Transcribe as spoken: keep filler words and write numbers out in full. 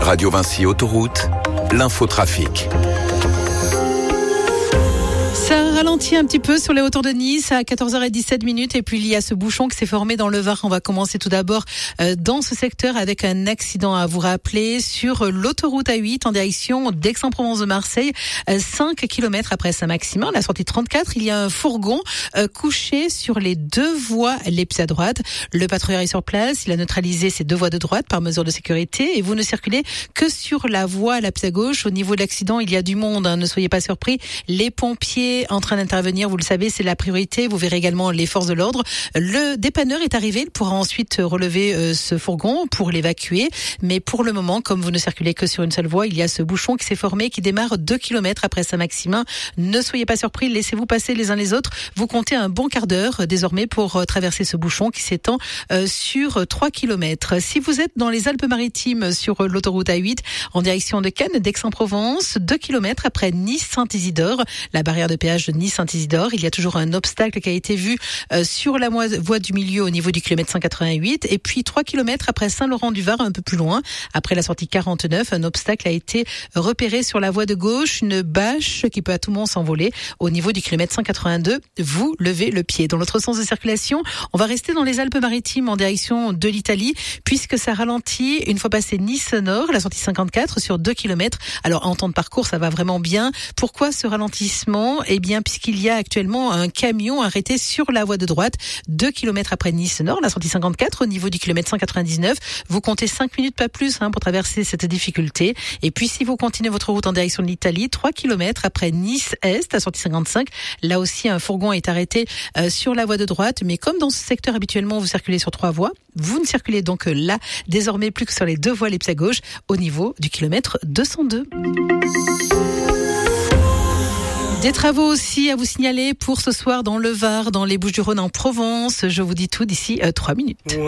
Radio Vinci Autoroute, l'infotrafic. Ça ralentit un petit peu sur les hauteurs de Nice à quatorze heures dix-sept et puis il y a ce bouchon qui s'est formé dans le Var. On va commencer tout d'abord euh, dans ce secteur avec un accident à vous rappeler sur l'autoroute A huit en direction d'Aix-en-Provence de Marseille, euh, cinq kilomètres après Saint-Maximin, la sortie trente-quatre. Il y a un fourgon euh, couché sur les deux voies les plus à droite. Le patrouilleur est sur place, il a neutralisé ces deux voies de droite par mesure de sécurité et vous ne circulez que sur la voie la plus à gauche. Au niveau de l'accident, il y a du monde, hein, ne soyez pas surpris. Les pompiers en train d'intervenir, vous le savez, c'est la priorité. Vous verrez également les forces de l'ordre. Le dépanneur est arrivé, il pourra ensuite relever euh, ce fourgon pour l'évacuer. Mais pour le moment, comme vous ne circulez que sur une seule voie, il y a ce bouchon qui s'est formé, qui démarre deux kilomètres après Saint-Maximin. Ne soyez pas surpris, laissez-vous passer les uns les autres. Vous comptez un bon quart d'heure euh, désormais pour euh, traverser ce bouchon qui s'étend euh, sur trois kilomètres. Si vous êtes dans les Alpes-Maritimes sur euh, l'autoroute A huit en direction de Cannes, d'Aix-en-Provence, deux kilomètres après Nice-Saint-Isidore, la barrière de péage de Nice-Saint-Isidore. Il y a toujours un obstacle qui a été vu euh, sur la voie du milieu au niveau du kilomètre cent quatre-vingt-huit et puis trois kilomètres après Saint-Laurent-du-Var, un peu plus loin, après la sortie quarante-neuf, un obstacle a été repéré sur la voie de gauche, une bâche qui peut à tout moment s'envoler au niveau du kilomètre cent quatre-vingt-deux. Vous levez le pied. Dans l'autre sens de circulation, on va rester dans les Alpes-Maritimes en direction de l'Italie puisque ça ralentit une fois passé Nice-Nord, la sortie cinquante-quatre sur deux kilomètres. Alors en temps de parcours, ça va vraiment bien. Pourquoi ce ralentissement ? Eh bien, puisqu'il y a actuellement un camion arrêté sur la voie de droite, deux kilomètres après Nice-Nord, la sortie cinquante-quatre, au niveau du kilomètre cent quatre-vingt-dix-neuf. Vous comptez cinq minutes, pas plus, hein, pour traverser cette difficulté. Et puis, si vous continuez votre route en direction de l'Italie, trois kilomètres après Nice-Est, la sortie cinquante-cinq, là aussi, un fourgon est arrêté euh, sur la voie de droite. Mais comme dans ce secteur, habituellement, vous circulez sur trois voies, vous ne circulez donc là, désormais, plus que sur les deux voies les plus à gauche, au niveau du kilomètre deux cent deux. Des travaux aussi à vous signaler pour ce soir dans le Var, dans les Bouches-du-Rhône en Provence. Je vous dis tout d'ici euh, trois minutes.